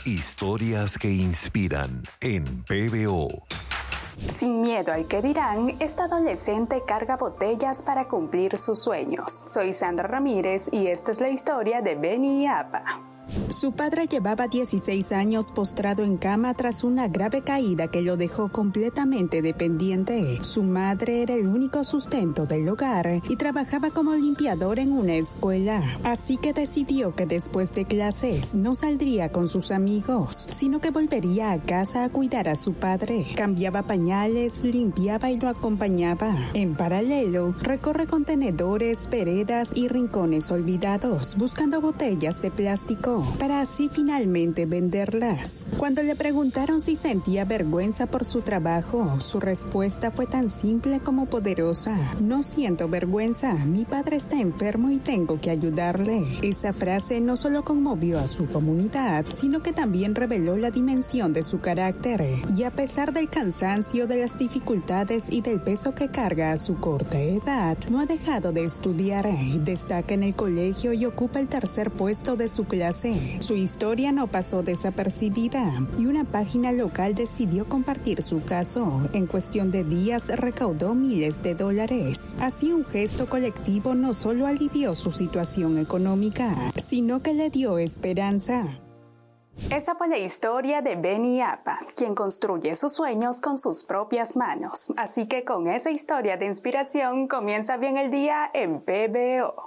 Historias que inspiran en PBO. Sin miedo al que dirán, esta adolescente carga botellas para cumplir sus sueños. Soy Sandra Ramírez y esta es la historia de Beni y Apa. Su padre llevaba 16 años postrado en cama tras una grave caída que lo dejó completamente dependiente. Su madre era el único sustento del hogar y trabajaba como limpiador en una escuela. Así que decidió que después de clases no saldría con sus amigos, sino que volvería a casa a cuidar a su padre. Cambiaba pañales, limpiaba y lo acompañaba. En paralelo, recorre contenedores, veredas y rincones olvidados, buscando botellas de plástico para así finalmente venderlas. Cuando le preguntaron si sentía vergüenza por su trabajo, su respuesta fue tan simple como poderosa: no siento vergüenza, mi padre está enfermo y tengo que ayudarle. Esa frase no solo conmovió a su comunidad, sino que también reveló la dimensión de su carácter. Y a pesar del cansancio, de las dificultades y del peso que carga a su corta edad, no ha dejado de estudiar. Destaca en el colegio y ocupa el tercer puesto de su clase. Su historia no pasó desapercibida y una página local decidió compartir su caso. En cuestión de días recaudó miles de dólares. Así, un gesto colectivo no solo alivió su situación económica, sino que le dio esperanza. Esa fue la historia de Beni y Apa, quien construye sus sueños con sus propias manos. Así que con esa historia de inspiración comienza bien el día en PBO.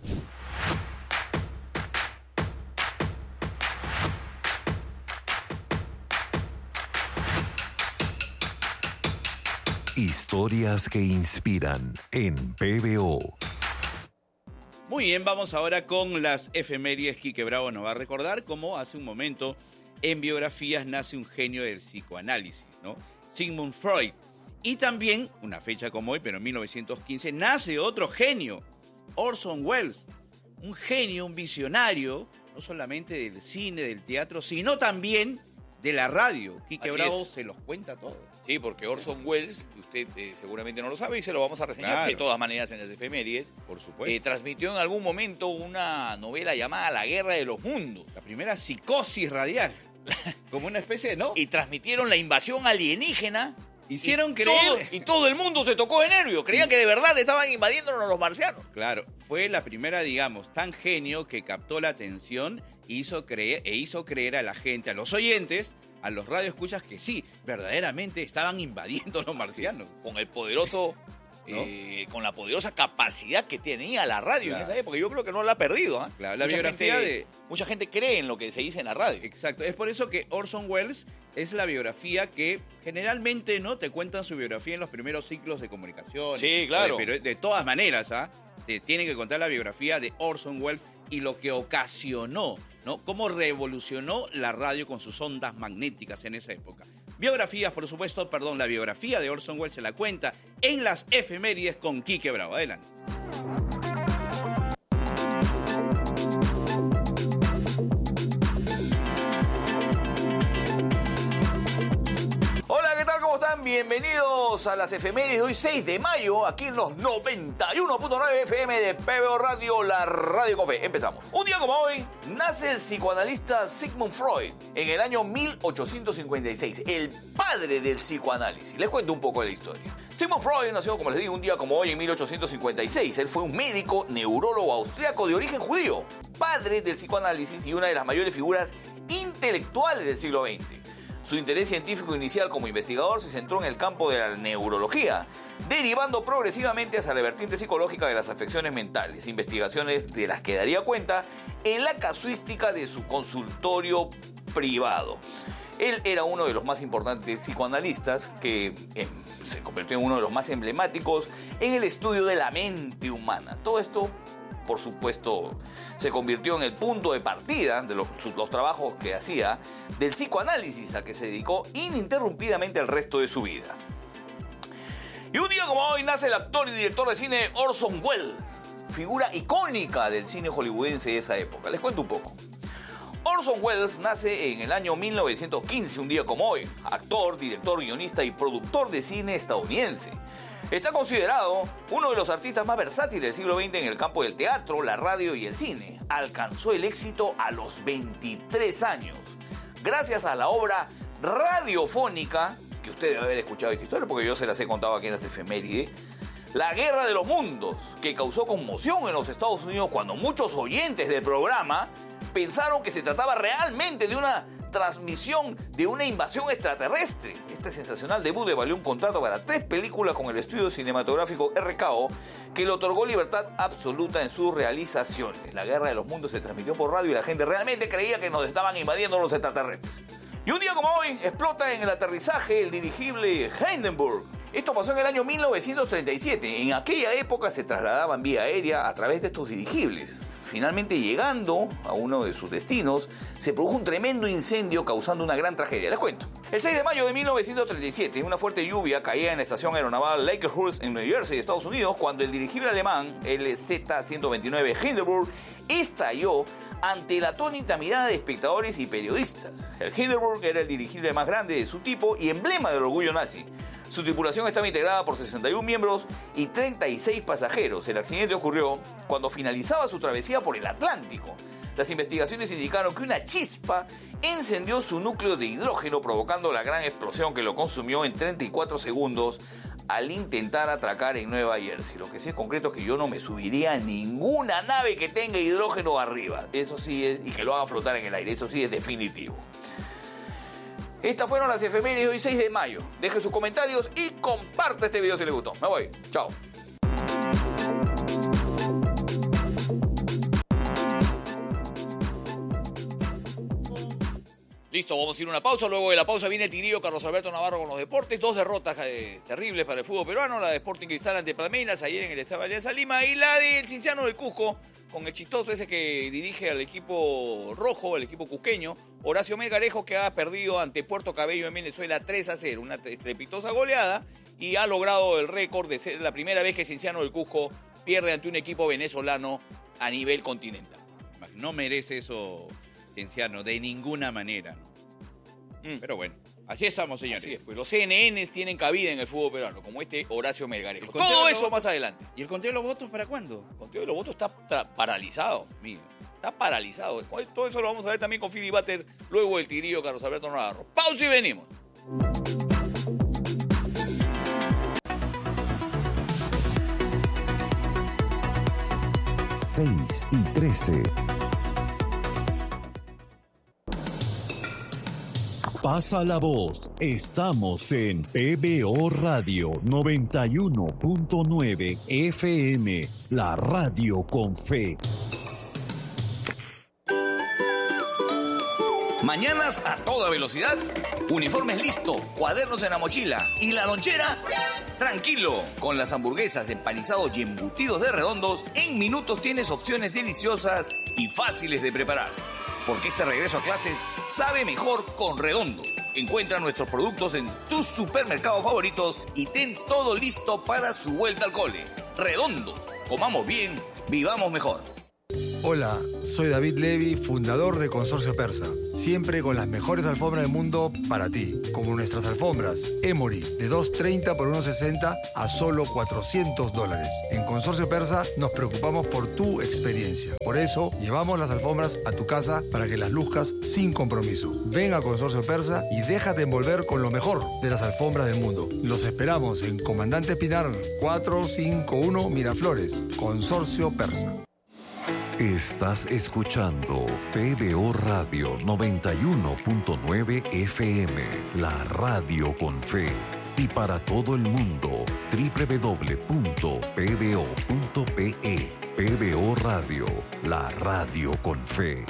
Historias que inspiran en PBO. Muy bien, vamos ahora con las efemérides. Quique Bravo nos va a recordar cómo hace un momento en Biografías nace un genio del psicoanálisis, ¿no? Sigmund Freud. Y también, una fecha como hoy, pero en 1915, nace otro genio, Orson Welles. Un genio, un visionario, no solamente del cine, del teatro, sino también de la radio. Quique Bravo se los cuenta todo. Sí, porque Orson Welles, que usted seguramente no lo sabe y se lo vamos a reseñar, claro, de todas maneras en las efemérides, por supuesto, transmitió en algún momento una novela llamada La Guerra de los Mundos. La primera psicosis radial, como una especie, ¿no? Y transmitieron la invasión alienígena. Hicieron creer. Y todo el mundo se tocó de nervio. Creían que de verdad estaban invadiéndonos los marcianos. Claro, fue la primera, digamos, tan genio que captó la atención e hizo creer a la gente, a los oyentes, a los radioescuchas, que sí, verdaderamente estaban invadiendo los marcianos. Con el poderoso, ¿no? Con la poderosa capacidad que tenía la radio, claro, en esa época. Yo creo que no la ha perdido. Claro, la biografía mucha gente cree en lo que se dice en la radio. Exacto, es por eso que Orson Welles es la biografía que generalmente, ¿no?, te cuentan su biografía en los primeros ciclos de comunicación. Sí, claro. Pero de todas maneras, te tienen que contar la biografía de Orson Welles y lo que ocasionó, ¿no?, cómo revolucionó la radio con sus ondas magnéticas en esa época. La biografía de Orson Welles se la cuenta en las efemérides con Quique Bravo. Adelante. Bienvenidos a las efemérides de hoy, 6 de mayo, aquí en los 91.9 FM de PBO Radio, la radio con fe. Empezamos. Un día como hoy, nace el psicoanalista Sigmund Freud en el año 1856, el padre del psicoanálisis. Les cuento un poco de la historia. Sigmund Freud nació, como les digo, un día como hoy en 1856. Él fue un médico neurólogo austriaco de origen judío, padre del psicoanálisis y una de las mayores figuras intelectuales del siglo XX. Su interés científico inicial como investigador se centró en el campo de la neurología, derivando progresivamente hacia la vertiente psicológica de las afecciones mentales, investigaciones de las que daría cuenta en la casuística de su consultorio privado. Él era uno de los más importantes psicoanalistas que se convirtió en uno de los más emblemáticos en el estudio de la mente humana. Todo esto, por supuesto, se convirtió en el punto de partida de los trabajos que hacía del psicoanálisis, al que se dedicó ininterrumpidamente el resto de su vida. Y un día como hoy nace el actor y director de cine Orson Welles, figura icónica del cine hollywoodense de esa época. Les cuento un poco. Orson Welles nace en el año 1915, un día como hoy. Actor, director, guionista y productor de cine estadounidense. Está considerado uno de los artistas más versátiles del siglo XX en el campo del teatro, la radio y el cine. Alcanzó el éxito a los 23 años. gracias a la obra radiofónica, que usted debe haber escuchado esta historia porque yo se las he contado aquí en las efemérides, La Guerra de los Mundos, que causó conmoción en los Estados Unidos cuando muchos oyentes del programa pensaron que se trataba realmente de una transmisión de una invasión extraterrestre. Este sensacional debut le valió un contrato para 3 películas con el estudio cinematográfico RKO, que le otorgó libertad absoluta en sus realizaciones. La Guerra de los Mundos se transmitió por radio y la gente realmente creía que nos estaban invadiendo los extraterrestres. Y un día como hoy explota en el aterrizaje el dirigible Hindenburg. Esto pasó en el año 1937. En aquella época se trasladaban vía aérea a través de estos dirigibles. Finalmente, llegando a uno de sus destinos, se produjo un tremendo incendio causando una gran tragedia. Les cuento. El 6 de mayo de 1937, una fuerte lluvia caía en la estación aeronaval Lakehurst en New Jersey, Estados Unidos, cuando el dirigible alemán LZ-129 Hindenburg estalló ante la atónita mirada de espectadores y periodistas. El Hindenburg era el dirigible más grande de su tipo y emblema del orgullo nazi. Su tripulación estaba integrada por 61 miembros y 36 pasajeros. El accidente ocurrió cuando finalizaba su travesía por el Atlántico. Las investigaciones indicaron que una chispa encendió su núcleo de hidrógeno, provocando la gran explosión que lo consumió en 34 segundos al intentar atracar en Nueva Jersey. Lo que sí es concreto es que yo no me subiría a ninguna nave que tenga hidrógeno arriba. Eso sí es, y que lo haga flotar en el aire. Eso sí es definitivo. Estas fueron las efemérides de hoy, 6 de mayo. Deje sus comentarios y comparte este video si les gustó. Me voy. Chao. Listo, vamos a ir a una pausa. Luego de la pausa viene el Tigrillo Carlos Alberto Navarro con los deportes. 2 derrotas terribles para el fútbol peruano. La de Sporting Cristal ante Palmeiras ayer en el Estadio Alianza Lima. Y la del Cienciano del Cusco con el chistoso ese que dirige al equipo rojo, el equipo cusqueño, Horacio Melgarejo, que ha perdido ante Puerto Cabello en Venezuela 3-0. Una estrepitosa goleada y ha logrado el récord de ser la primera vez que Cienciano del Cusco pierde ante un equipo venezolano a nivel continental. No merece eso Cienciano, de ninguna manera. Pero bueno, así estamos, señores. Así es, pues los CNNs tienen cabida en el fútbol peruano, como este Horacio Melgarejo. Todo eso más adelante. ¿Y el conteo de los votos para cuándo? El conteo de los votos está paralizado, mira. Está paralizado. Todo eso lo vamos a ver también con Fidi Bater, luego el Tigrillo Carlos Alberto Navarro. Pausa y venimos. 6:13. Pasa la voz. Estamos en PBO Radio 91.9 FM, la radio con fe. Mañanas a toda velocidad, uniformes listos, cuadernos en la mochila y la lonchera. Tranquilo, con las hamburguesas, empanizados y embutidos de Redondos, en minutos tienes opciones deliciosas y fáciles de preparar. Porque este regreso a clases sabe mejor con Redondos. Encuentra nuestros productos en tus supermercados favoritos y ten todo listo para su vuelta al cole. Redondos, comamos bien, vivamos mejor. Hola, soy David Levy, fundador de Consorcio Persa. Siempre con las mejores alfombras del mundo para ti, como nuestras alfombras Emory de $230 por $160 a solo $400. En Consorcio Persa nos preocupamos por tu experiencia. Por eso llevamos las alfombras a tu casa para que las luzcas sin compromiso. Ven a Consorcio Persa y déjate envolver con lo mejor de las alfombras del mundo. Los esperamos en Comandante Pinar 451 Miraflores, Consorcio Persa. Estás escuchando PBO Radio 91.9 FM, la radio con fe. Y para todo el mundo, www.pbo.pe. PBO Radio, la radio con fe.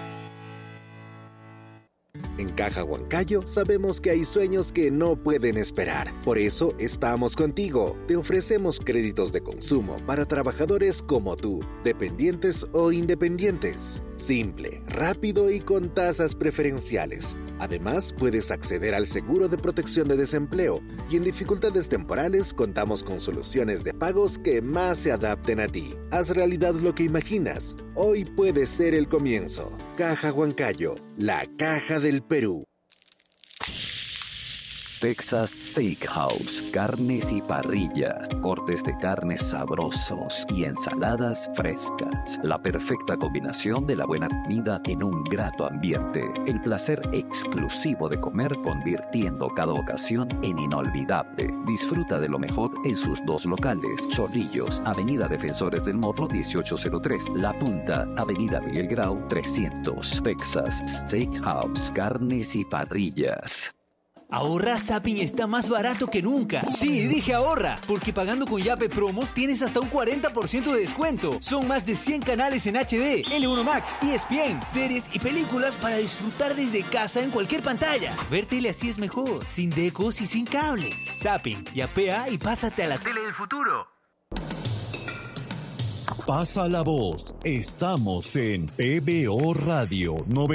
En Caja Huancayo sabemos que hay sueños que no pueden esperar. Por eso estamos contigo. Te ofrecemos créditos de consumo para trabajadores como tú, dependientes o independientes. Simple, rápido y con tasas preferenciales. Además, puedes acceder al seguro de protección de desempleo y en dificultades temporales contamos con soluciones de pagos que más se adapten a ti. Haz realidad lo que imaginas. Hoy puede ser el comienzo. Caja Huancayo, la caja del Perú. Texas Steakhouse, carnes y parrillas, cortes de carnes sabrosos y ensaladas frescas. La perfecta combinación de la buena comida en un grato ambiente. El placer exclusivo de comer convirtiendo cada ocasión en inolvidable. Disfruta de lo mejor en sus dos locales, Chorrillos, Avenida Defensores del Morro 1803, La Punta, Avenida Miguel Grau 300. Texas Steakhouse, carnes y parrillas. Ahorra Zapping está más barato que nunca. Sí, dije ahorra, porque pagando con Yape Promos tienes hasta un 40% de descuento. Son más de 100 canales en HD, L1 Max, ESPN, series y películas para disfrutar desde casa en cualquier pantalla. Ver tele así es mejor, sin decos y sin cables. Zapping, yapea y pásate a la tele del futuro. Pasa la voz, estamos en PBO Radio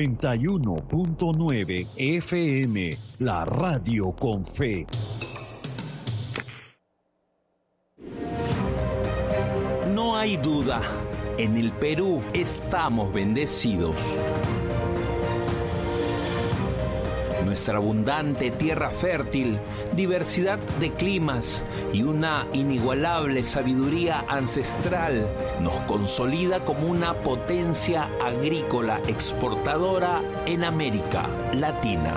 91.9 FM, la radio con fe. No hay duda, en el Perú estamos bendecidos. Nuestra abundante tierra fértil, diversidad de climas y una inigualable sabiduría ancestral nos consolida como una potencia agrícola exportadora en América Latina.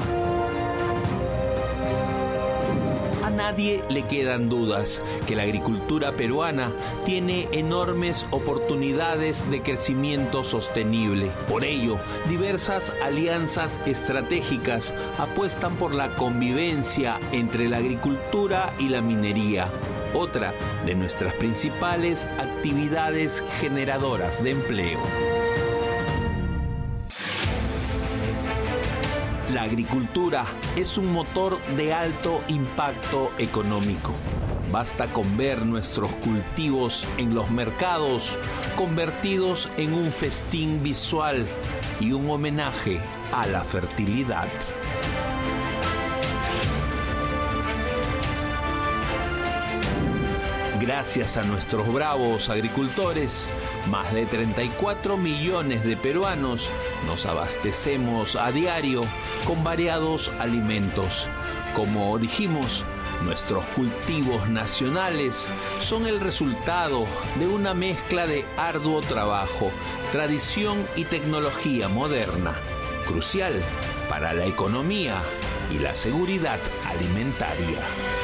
A nadie le quedan dudas que la agricultura peruana tiene enormes oportunidades de crecimiento sostenible. Por ello, diversas alianzas estratégicas apuestan por la convivencia entre la agricultura y la minería, otra de nuestras principales actividades generadoras de empleo. La agricultura es un motor de alto impacto económico. Basta con ver nuestros cultivos en los mercados convertidos en un festín visual y un homenaje a la fertilidad. Gracias a nuestros bravos agricultores, más de 34 millones de peruanos nos abastecemos a diario con variados alimentos. Como dijimos, nuestros cultivos nacionales son el resultado de una mezcla de arduo trabajo, tradición y tecnología moderna, crucial para la economía y la seguridad alimentaria.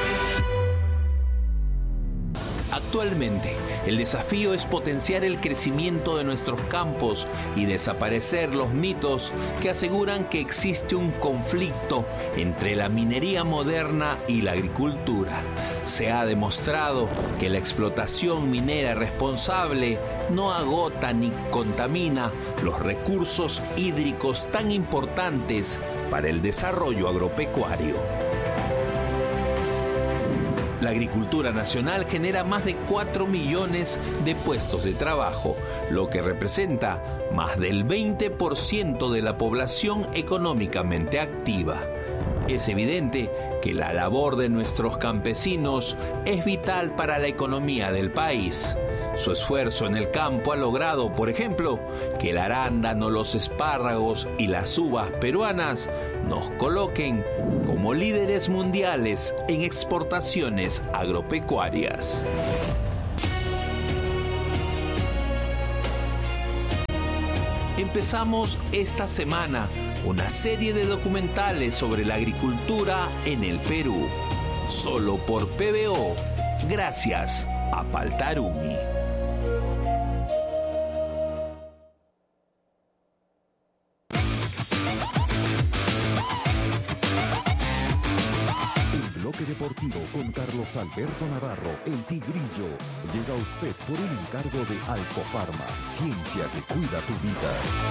Actualmente, el desafío es potenciar el crecimiento de nuestros campos y desaparecer los mitos que aseguran que existe un conflicto entre la minería moderna y la agricultura. Se ha demostrado que la explotación minera responsable no agota ni contamina los recursos hídricos tan importantes para el desarrollo agropecuario. La agricultura nacional genera más de 4 millones de puestos de trabajo, lo que representa más del 20% de la población económicamente activa. Es evidente que la labor de nuestros campesinos es vital para la economía del país. Su esfuerzo en el campo ha logrado, por ejemplo, que el arándano, los espárragos y las uvas peruanas nos coloquen como líderes mundiales en exportaciones agropecuarias. Empezamos esta semana una serie de documentales sobre la agricultura en el Perú, solo por PBO, gracias a Paltarumi. Deportivo con Carlos Alberto Navarro, el Tigrillo. Llega a usted por un encargo de Alcofarma, ciencia que cuida tu vida.